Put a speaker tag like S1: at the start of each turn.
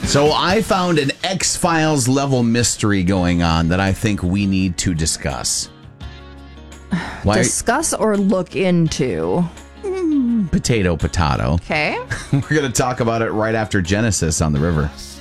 S1: So I found an X-Files level mystery going on that I think we need to discuss.
S2: Discuss or look into?
S1: Potato.
S2: Okay.
S1: We're going to talk about it right after Genesis on the river.